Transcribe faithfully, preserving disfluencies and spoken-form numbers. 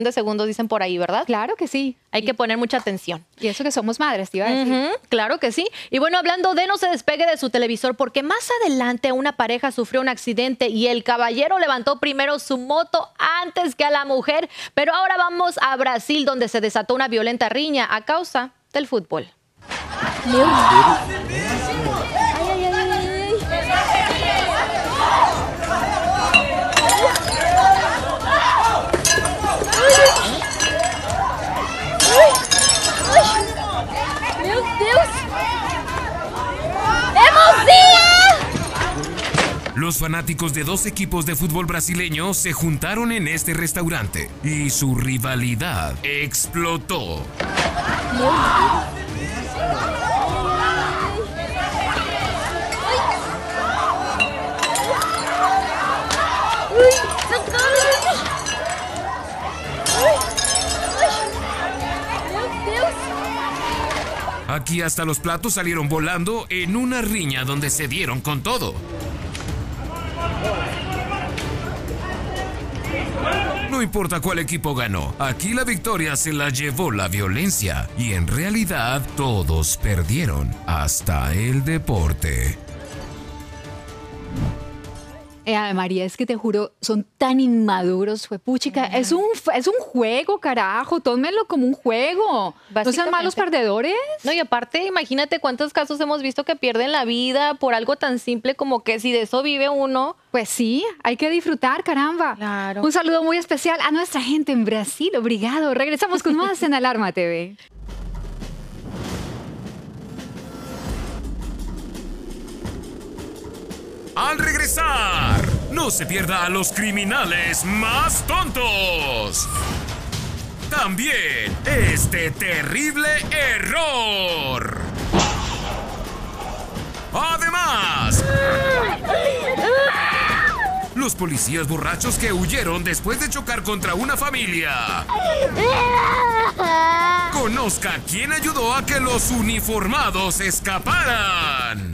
de segundos, dicen por ahí, ¿verdad? Claro que sí. Hay y, que poner mucha atención. Y eso que somos madres, te iba a decir. Uh-huh, claro que sí. Y bueno, hablando de no se despegue de su televisor, porque más adelante una pareja sufrió un accidente y el caballero levantó primero su moto antes que a la mujer. Pero ahora vamos a Brasil, donde se desató una violenta riña a causa del fútbol. Meu Deus. Ai, ai, ai, ai. Meu Deus! ¡Emozinha! Los fanáticos de dos equipos de fútbol brasileños se juntaron en este restaurante y su rivalidad explotó. Meu Deus! Ui, socorro! Ui, ui. Meu Deus! Aquí hasta los platos salieron volando en una riña donde se dieron con todo. No importa cuál equipo ganó, aquí la victoria se la llevó la violencia y en realidad todos perdieron, hasta el deporte. Eh, Ave María, es que te juro, son tan inmaduros, juepuchica. Es un, es un juego, carajo. Tómenlo como un juego. No sean malos perdedores. No, y aparte, imagínate cuántos casos hemos visto que pierden la vida por algo tan simple como que si de eso vive uno. Pues sí, hay que disfrutar, caramba. Claro. Un saludo muy especial a nuestra gente en Brasil. Obrigado. Regresamos con más en Alarma T V. Al regresar, no se pierda a los criminales más tontos. También este terrible error. Además, los policías borrachos que huyeron después de chocar contra una familia. Conozca quién ayudó a que los uniformados escaparan.